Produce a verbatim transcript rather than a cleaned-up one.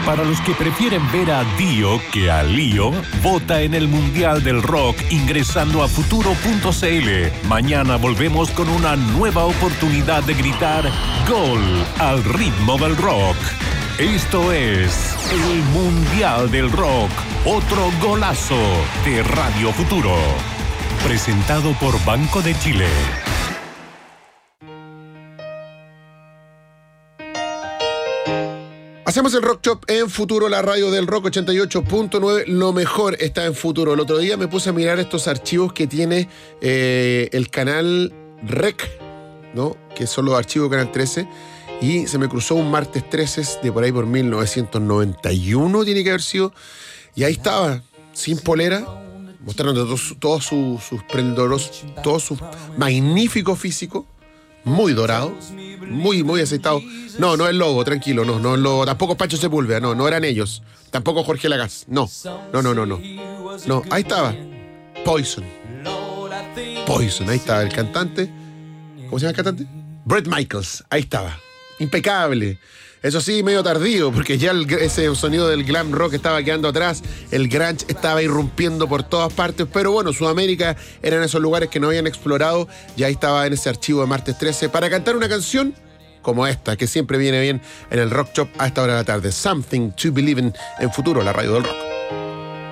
Para los que prefieren ver a Dio que a Lío, vota en el Mundial del Rock ingresando a futuro punto c l. Mañana volvemos con una nueva oportunidad de gritar ¡Gol! Al ritmo del rock. Esto es el Mundial del Rock, otro golazo de Radio Futuro. Presentado por Banco de Chile. Hacemos el Rock Shop en Futuro, la radio del Rock ochenta y ocho punto nueve. Lo mejor está en Futuro. El otro día me puse a mirar estos archivos que tiene eh, el canal R E C, ¿no? Que son los archivos de Canal trece. Y se me cruzó un martes trece de por ahí por mil novecientos noventa y uno, tiene que haber sido. Y ahí estaba, sin polera, mostrando todos, todos sus, sus prendoros, todo su magnífico físico. Muy dorado, muy, muy aceitado. No, no es Lobo, tranquilo, no, no es Lobo. Tampoco Pancho Sepúlveda, no, no eran ellos. Tampoco Jorge Lagas, no. No, no, no, no. No, ahí estaba. Poison. Poison, ahí estaba el cantante. ¿Cómo se llama el cantante? Bret Michaels, ahí estaba. Impecable. Eso sí, medio tardío, porque ya el, ese sonido del glam rock estaba quedando atrás, el grunge estaba irrumpiendo por todas partes, pero bueno, Sudamérica eran esos lugares que no habían explorado, y ahí estaba en ese archivo de martes trece para cantar una canción como esta, que siempre viene bien en el Rock Shop a esta hora de la tarde. Something to Believe in, en Futuro, la radio del rock.